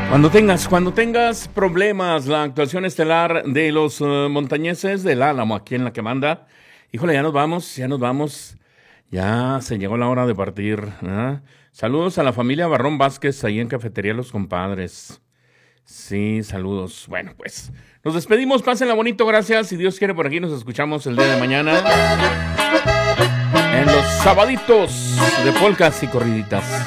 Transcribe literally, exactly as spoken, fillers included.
Cuando tengas, cuando tengas problemas, la actuación estelar de los uh, montañeses del Álamo, aquí en la que manda. Híjole, ya nos vamos, ya nos vamos. Ya se llegó la hora de partir. ¿eh? Saludos a la familia Barrón Vázquez, ahí en Cafetería Los Compadres. Sí, saludos. Bueno, pues nos despedimos, pásenla bonito, gracias. Si Dios quiere, por aquí nos escuchamos el día de mañana en los sabaditos de polcas y corriditas.